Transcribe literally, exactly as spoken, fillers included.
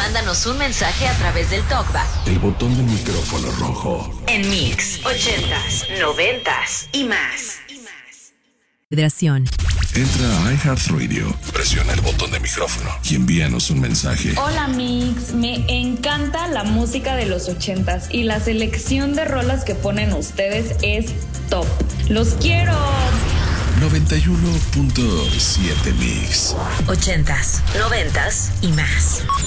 mándanos un mensaje a través del TalkBack. El botón del micrófono rojo. En Mix, ochentas, noventas y más. Federación. Entra a iHeartRadio, presiona el botón de micrófono y envíanos un mensaje. Hola Mix, me encanta la música de los ochentas y la selección de rolas que ponen ustedes es top. ¡Los quiero! noventa y uno punto siete Mix. Ochentas, noventas y más.